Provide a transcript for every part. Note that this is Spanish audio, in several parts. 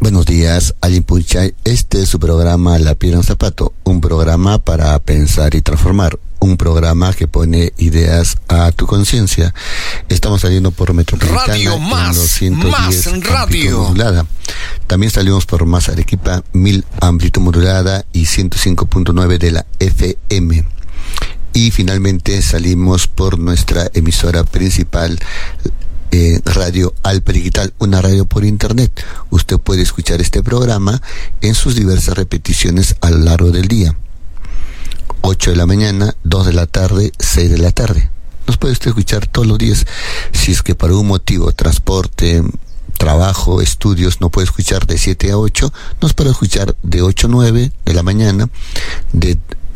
Buenos días, Alimpuchay. Este es su programa La Piedra en Zapato, un programa para pensar y transformar, un programa que pone ideas a tu conciencia. Estamos saliendo por Metropolitana Radio Más, en 210 Más Radio modulada. También salimos por Más Arequipa, 1000 amplitud modulada y 105.9 de la FM. Y finalmente salimos por nuestra emisora principal, Radio Alpa Digital, una radio por internet. Usted puede escuchar este programa en sus diversas repeticiones a lo largo del día. 8 de la mañana, 2 de la tarde, 6 de la tarde. Nos puede usted escuchar todos los días. Si es que por algún motivo, transporte, trabajo, estudios, no puede escuchar de 7 a 8, nos puede escuchar de 8 a 9 de la mañana, de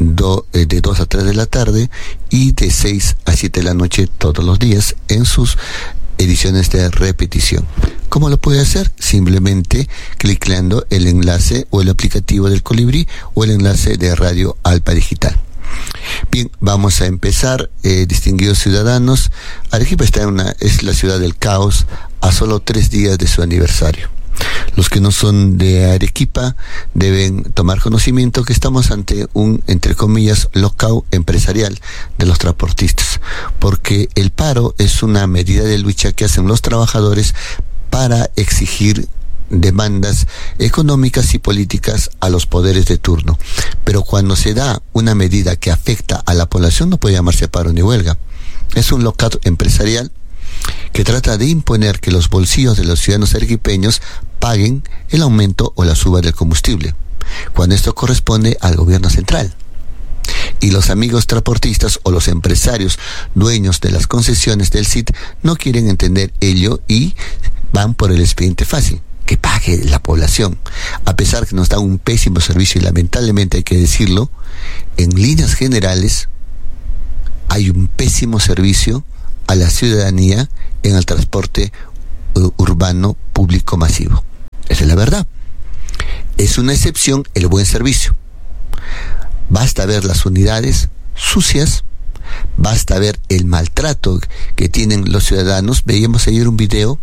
2 a 3 de la tarde y de 6 a 7 de la noche todos los días en sus ediciones de repetición. ¿Cómo lo puede hacer? Simplemente clicando el enlace o el aplicativo del Colibrí o el enlace de Radio Alpa Digital. Bien, vamos a empezar, distinguidos ciudadanos. Arequipa es la ciudad del caos a solo 3 días de su aniversario. Los que no son de Arequipa deben tomar conocimiento que estamos ante un, entre comillas, lockout empresarial de los transportistas, porque el paro es una medida de lucha que hacen los trabajadores para exigir demandas económicas y políticas a los poderes de turno. Pero cuando se da una medida que afecta a la población, no puede llamarse paro ni huelga. Es un lockout empresarial que trata de imponer que los bolsillos de los ciudadanos arequipeños paguen el aumento o la suba del combustible, cuando esto corresponde al gobierno central. Y los amigos transportistas o los empresarios dueños de las concesiones del CIT no quieren entender ello y van por el expediente fácil, que pague la población, a pesar que nos dan un pésimo servicio y lamentablemente hay que decirlo, en líneas generales hay un pésimo servicio a la ciudadanía en el transporte urbano público masivo. Esa es la verdad. Es una excepción el buen servicio. Basta ver las unidades sucias, basta ver el maltrato que tienen los ciudadanos. Veíamos ayer un video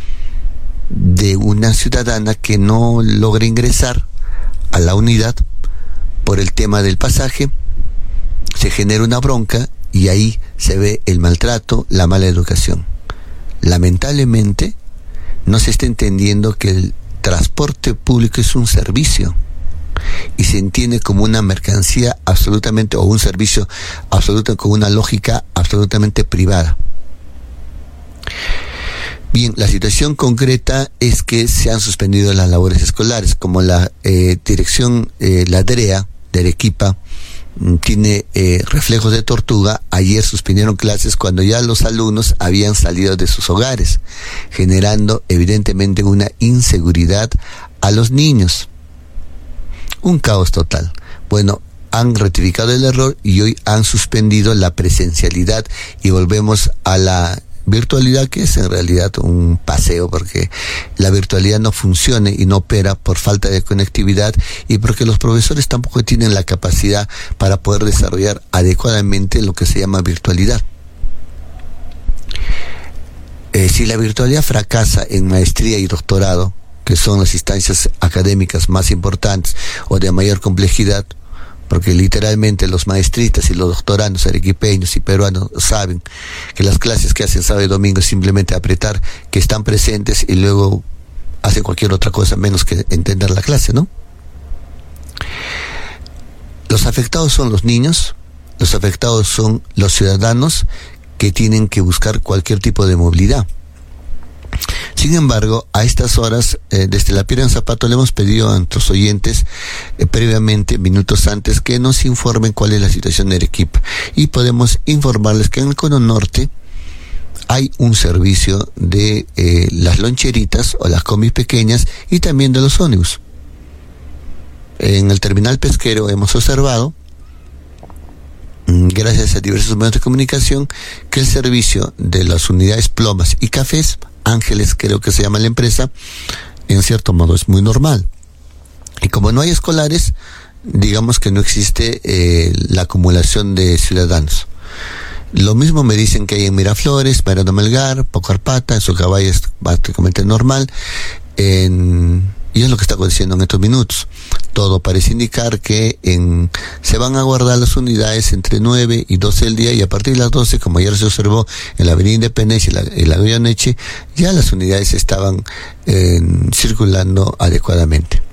de una ciudadana que no logra ingresar a la unidad por el tema del pasaje. Se genera una bronca y ahí se ve el maltrato, la mala educación. Lamentablemente no se está entendiendo que el transporte público es un servicio y se entiende como una mercancía absolutamente, o un servicio absoluto, con una lógica absolutamente privada. Bien, la situación concreta es que se han suspendido las labores escolares, como la dirección, la DREA de Arequipa tiene reflejos de tortuga. Ayer suspendieron clases cuando ya los alumnos habían salido de sus hogares, generando evidentemente una inseguridad a los niños. Un caos total. Bueno, han rectificado el error y hoy han suspendido la presencialidad y volvemos a la virtualidad, que es en realidad un paseo, porque la virtualidad no funciona y no opera por falta de conectividad y porque los profesores tampoco tienen la capacidad para poder desarrollar adecuadamente lo que se llama virtualidad. Si la virtualidad fracasa en maestría y doctorado, que son las instancias académicas más importantes o de mayor complejidad, porque literalmente los maestristas y los doctorandos arequipeños y peruanos saben que las clases que hacen sábado y domingo es simplemente apretar que están presentes y luego hacen cualquier otra cosa menos que entender la clase, ¿no? Los afectados son los niños, los afectados son los ciudadanos que tienen que buscar cualquier tipo de movilidad. Sin embargo, a estas horas, desde La Piedra en Zapato le hemos pedido a nuestros oyentes previamente, minutos antes, que nos informen cuál es la situación de Arequipa. Y podemos informarles que en el Cono Norte hay un servicio de las loncheritas o las combis pequeñas y también de los ómnibus. En el terminal pesquero hemos observado, gracias a diversos medios de comunicación, que el servicio de las unidades plomas y cafés, Ángeles creo que se llama la empresa, en cierto modo es muy normal. Y como no hay escolares, digamos que no existe la acumulación de ciudadanos. Lo mismo me dicen que hay en Miraflores, Mariano Melgar, Pocarpata, en Socabaya es prácticamente normal. En Y es lo que está aconteciendo en estos minutos. Todo parece indicar que se van a guardar las unidades entre 9 y 12 del día, y a partir de las 12, como ayer se observó en la Avenida Independencia y la Goyeneche, ya las unidades estaban circulando adecuadamente.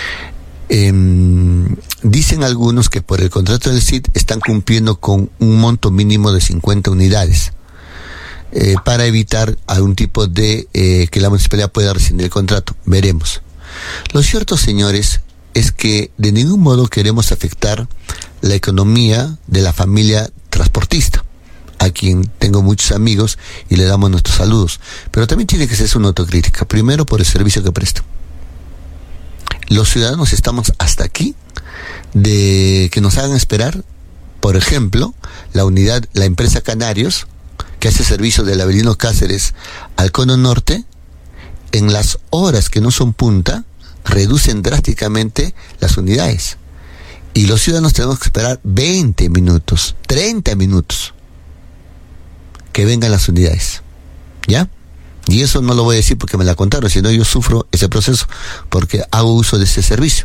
Dicen algunos que por el contrato del CID están cumpliendo con un monto mínimo de 50 unidades. Para evitar algún tipo de que la municipalidad pueda rescindir el contrato. Veremos. Lo cierto, señores, es que de ningún modo queremos afectar la economía de la familia transportista, a quien tengo muchos amigos y le damos nuestros saludos. Pero también tiene que ser una autocrítica. Primero, por el servicio que prestan. Los ciudadanos estamos hasta aquí de que nos hagan esperar. Por ejemplo, la empresa Canarios, que hace servicio del Avelino Cáceres al Cono Norte, en las horas que no son punta, reducen drásticamente las unidades. Y los ciudadanos tenemos que esperar 20 minutos, 30 minutos, que vengan las unidades. ¿Ya? Y eso no lo voy a decir porque me la contaron, sino yo sufro ese proceso porque hago uso de ese servicio.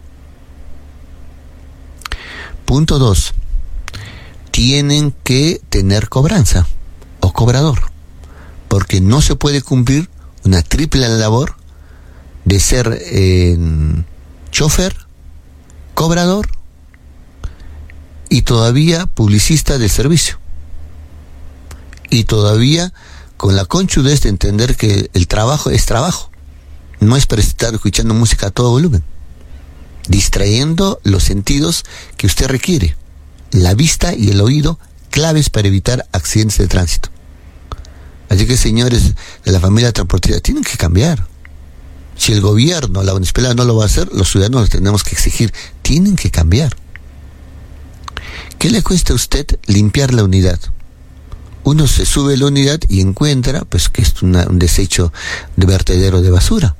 Punto 2. Tienen que tener cobranza o cobrador, porque no se puede cumplir una triple labor de ser chofer, cobrador y todavía publicista del servicio, y todavía con la conchudez de entender que el trabajo es trabajo, no es para estar escuchando música a todo volumen, distrayendo los sentidos que usted requiere, la vista y el oído, claves para evitar accidentes de tránsito. Así que, señores de la familia transportista, tienen que cambiar. Si el gobierno, la municipalidad no lo va a hacer, los ciudadanos lo tenemos que exigir. Tienen que cambiar. ¿Qué le cuesta a usted limpiar la unidad? Uno se sube a la unidad y encuentra pues que es un desecho de vertedero de basura.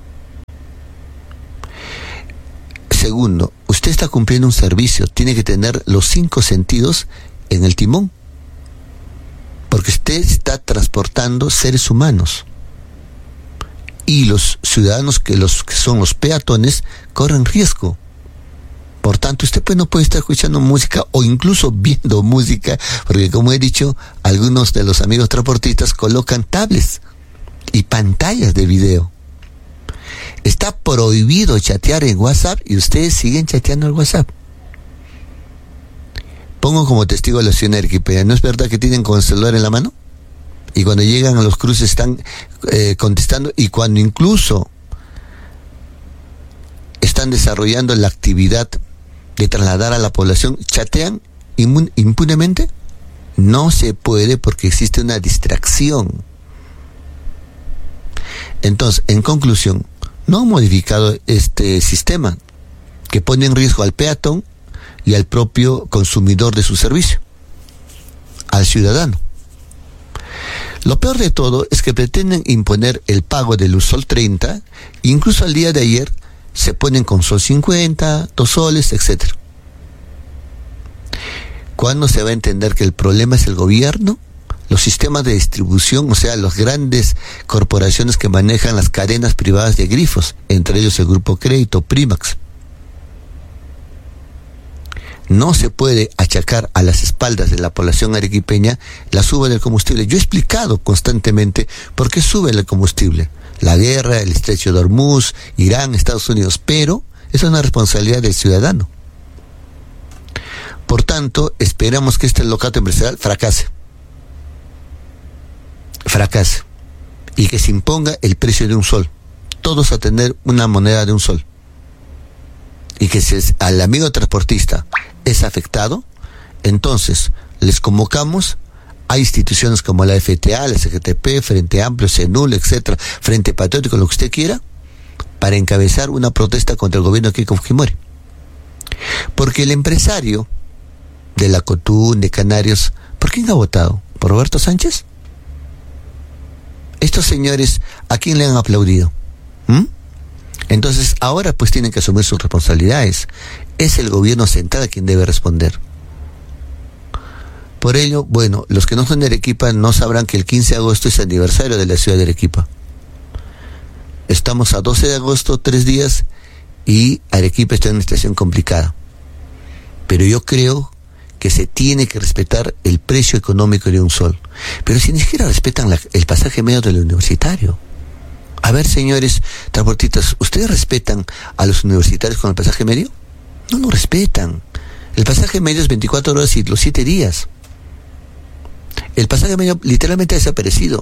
Segundo, usted está cumpliendo un servicio, tiene que tener los 5 sentidos en el timón, porque usted está transportando seres humanos, y los ciudadanos que son los peatones corren riesgo. Por tanto, usted pues no puede estar escuchando música o incluso viendo música, porque como he dicho, algunos de los amigos transportistas colocan tablets y pantallas de video. Está prohibido chatear en WhatsApp y ustedes siguen chateando en WhatsApp. Pongo como testigo a la ciudad de Arequipa. ¿No es verdad que tienen con el celular en la mano? Y cuando llegan a los cruces están contestando, y cuando incluso están desarrollando la actividad de trasladar a la población, chatean impunemente. No se puede porque existe una distracción. Entonces, en conclusión, no han modificado este sistema que pone en riesgo al peatón y al propio consumidor de su servicio, al ciudadano. Lo peor de todo es que pretenden imponer el pago del Sol 30, incluso al día de ayer se ponen con Sol 50, 2 soles, etc. ¿Cuándo se va a entender que el problema es el gobierno? Los sistemas de distribución, o sea, las grandes corporaciones que manejan las cadenas privadas de grifos, entre ellos el Grupo Crédito, Primax. No se puede achacar a las espaldas de la población arequipeña la suba del combustible. Yo he explicado constantemente por qué sube el combustible. La guerra, el estrecho de Hormuz, Irán, Estados Unidos, pero es una responsabilidad del ciudadano. Por tanto, esperamos que este locato empresarial fracase, y que se imponga el precio de un sol. Todos a tener una moneda de un sol. Y que si al amigo transportista es afectado, entonces les convocamos a instituciones como la FTA, la CGTP, Frente Amplio, CENUL, etcétera, Frente Patriótico, lo que usted quiera, para encabezar una protesta contra el gobierno de Keiko Fujimori. Porque el empresario de la COTUN, de Canarios, ¿por quién ha votado? ¿Por Roberto Sánchez? Estos señores, ¿a quién le han aplaudido? Entonces, ahora pues tienen que asumir sus responsabilidades. Es el gobierno central quien debe responder. Por ello, bueno, los que no son de Arequipa no sabrán que el 15 de agosto es aniversario de la ciudad de Arequipa. estamos a 12 de agosto, 3 días, y Arequipa está en una situación complicada. Pero yo creo que se tiene que respetar el precio económico de un sol. Pero si ni siquiera respetan el pasaje medio del universitario. A ver, señores transportistas, ¿ustedes respetan a los universitarios con el pasaje medio? No lo respetan. El pasaje medio es 24 horas y los 7 días. El pasaje medio literalmente ha desaparecido.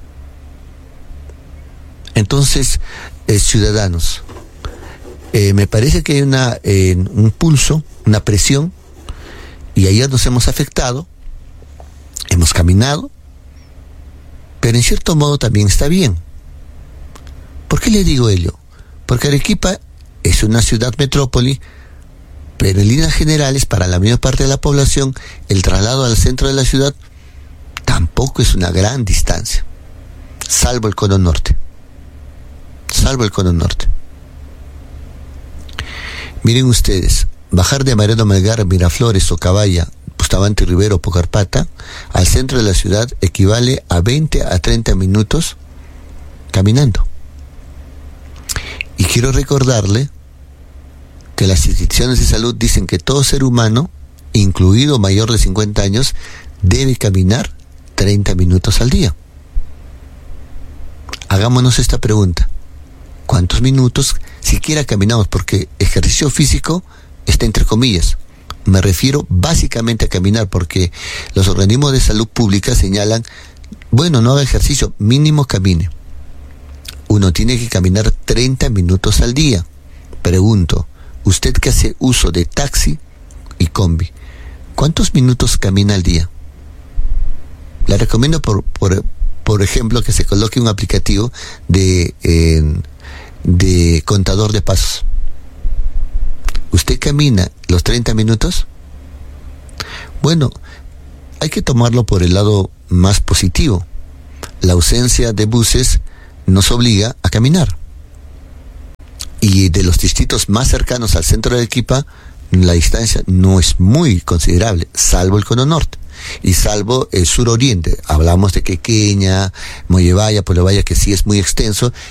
Entonces, ciudadanos, me parece que hay un pulso, una presión, y ayer nos hemos afectado, hemos caminado, pero en cierto modo también está bien. ¿Por qué le digo ello? Porque Arequipa es una ciudad metrópoli, pero en líneas generales, para la mayor parte de la población, el traslado al centro de la ciudad tampoco es una gran distancia, salvo el cono norte. Miren ustedes, bajar de Mariano Melgar, Miraflores, Ocabaya, Bustamante, Rivero, Pocarpata, al centro de la ciudad equivale a 20 a 30 minutos caminando. Y quiero recordarle que las instituciones de salud dicen que todo ser humano, incluido mayor de 50 años, debe caminar 30 minutos al día. Hagámonos esta pregunta. ¿Cuántos minutos siquiera caminamos? Porque ejercicio físico está entre comillas. Me refiero básicamente a caminar, porque los organismos de salud pública señalan, bueno, no haga ejercicio, mínimo camine. Uno tiene que caminar 30 minutos al día. Pregunto, usted que hace uso de taxi y combi, ¿cuántos minutos camina al día? Le recomiendo, por ejemplo, que se coloque un aplicativo de contador de pasos. ¿Usted camina los 30 minutos? Bueno, hay que tomarlo por el lado más positivo. La ausencia de buses nos obliga a caminar. Y de los distritos más cercanos al centro de Arequipa, la distancia no es muy considerable, salvo el cono norte y salvo el suroriente. Hablamos de Quequeña, Mollevaya, Polobaya, que sí es muy extenso,